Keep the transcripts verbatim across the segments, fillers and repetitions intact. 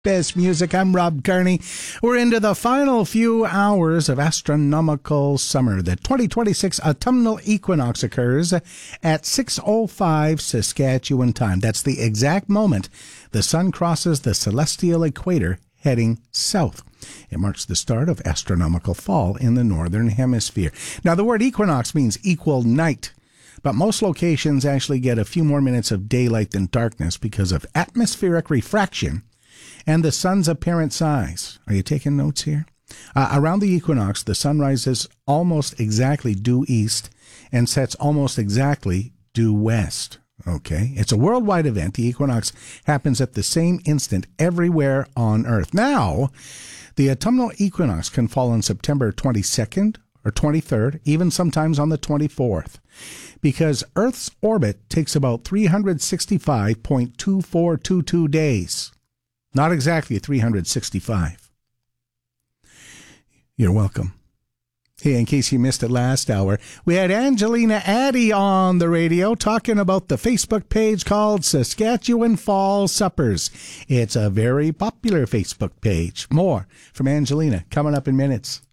Best music. I'm Rob Carney. We're into the final few hours of astronomical summer. The twenty twenty-six autumnal equinox occurs at six oh five Saskatchewan time. That's the exact moment the sun crosses the celestial equator heading south. It marks the start of astronomical fall in the northern hemisphere. Now, the word equinox means equal night, but most locations actually get a few more minutes of daylight than darkness because of atmospheric refraction and the sun's apparent size. Are you taking notes here? Uh, around the equinox, the sun rises almost exactly due east and sets almost exactly due west. Okay, it's a worldwide event. The equinox happens at the same instant everywhere on Earth. Now, the autumnal equinox can fall on September twenty-second or twenty-third, even sometimes on the twenty-fourth, because Earth's orbit takes about three hundred sixty-five point two four two two days. Not exactly three hundred sixty-five. You're welcome. Hey, in case you missed it last hour, we had Angelina Addy on the radio talking about the Facebook page called Saskatchewan Fall Suppers. It's a very popular Facebook page. More from Angelina coming up in minutes.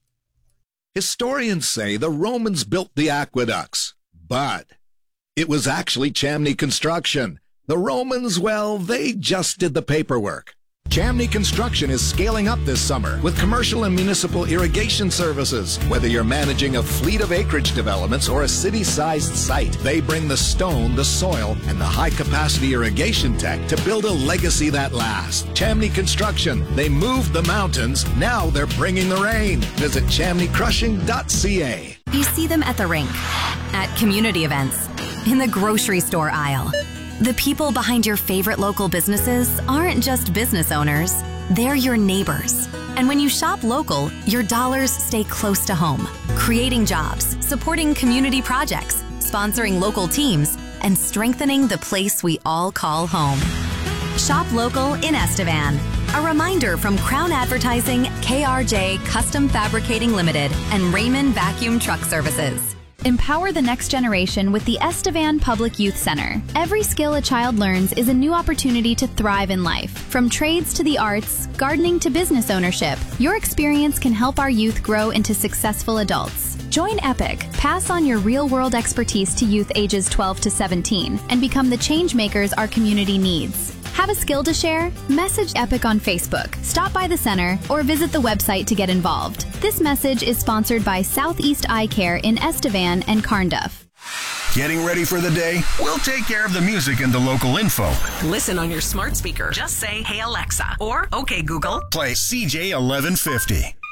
Historians say the Romans built the aqueducts, but it was actually Chamney Construction. The Romans, well, they just did the paperwork. Chamney Construction is scaling up this summer with commercial and municipal irrigation services. Whether you're managing a fleet of acreage developments or a city-sized site, they bring the stone, the soil, and the high-capacity irrigation tech to build a legacy that lasts. Chamney Construction. They moved the mountains. Now they're bringing the rain. Visit chamney crushing dot c a. You see them at the rink, at community events, in the grocery store aisle. The people behind your favorite local businesses aren't just business owners, they're your neighbors. And when you shop local, your dollars stay close to home, creating jobs, supporting community projects, sponsoring local teams, and strengthening the place we all call home. Shop local in Estevan. A reminder from Crown Advertising, K R J Custom Fabricating Limited, and Raymond Vacuum Truck Services. Empower the next generation with the Estevan Public Youth Center. Every skill a child learns is a new opportunity to thrive in life. From trades to the arts, gardening to business ownership, your experience can help our youth grow into successful adults. Join EPIC, pass on your real-world expertise to youth ages twelve to seventeen, and become the change makers our community needs. Have a skill to share? Message EPIC on Facebook, stop by the center, or visit the website to get involved. This message is sponsored by Southeast Eye Care in Estevan and Carnduff. Getting ready for the day? We'll take care of the music and the local info. Listen on your smart speaker. Just say, "Hey Alexa," or "Okay Google." Play C J eleven fifty.